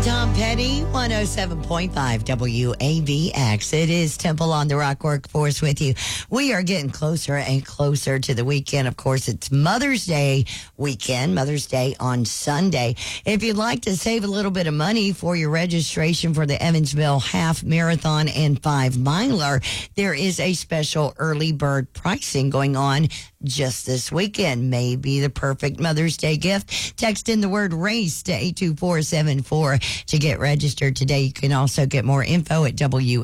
Tom Petty, 107.5 WAVX. It is Temple on the Rock Workforce with you. We are getting closer and closer to the weekend. Of course, it's Mother's Day weekend, Mother's Day on Sunday. If you'd like to save a little bit of money for your registration for the Evansville Half Marathon and 5 Miler, there is a special early bird pricing going on just this weekend. May be the perfect Mother's Day gift. Text in the word RACE to 82474 to get registered today. You can also get more info at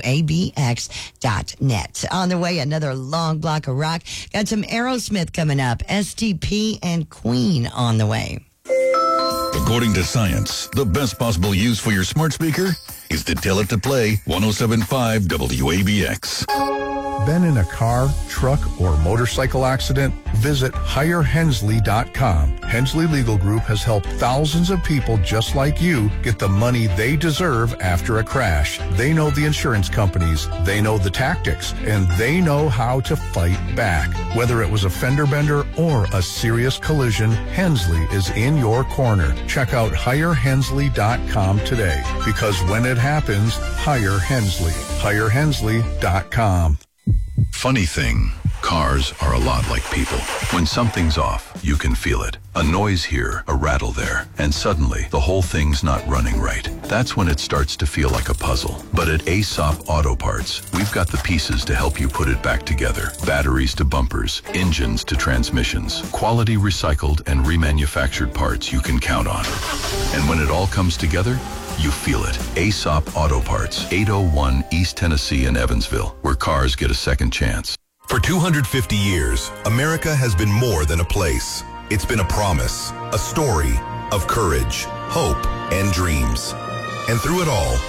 WABX.net. On the way, another long block of rock. Got some Aerosmith coming up. STP and Queen on the way. According to science, the best possible use for your smart speaker is to tell it to play 107.5 WABX. Been in a car, truck, or motorcycle accident? Visit HireHensley.com. Hensley Legal Group has helped thousands of people just like you get the money they deserve after a crash. They know the insurance companies, they know the tactics, and they know how to fight back. Whether it was a fender bender or a serious collision, Hensley is in your corner. Check out HireHensley.com today, because when it happens, hire Hensley. HireHensley.com. Funny thing, cars are a lot like people. When something's off, you can feel it. A noise here, a rattle there, and suddenly the whole thing's not running right. That's when it starts to feel like a puzzle. But at Aesop Auto Parts, we've got the pieces to help you put it back together. Batteries to bumpers, engines to transmissions, quality recycled and remanufactured parts you can count on. And when it all comes together, you feel it. Aesop Auto Parts, 801 East Tennessee in Evansville, where cars get a second chance. For 250 years, America has been more than a place. It's been a promise, a story of courage, hope, and dreams. And through it all,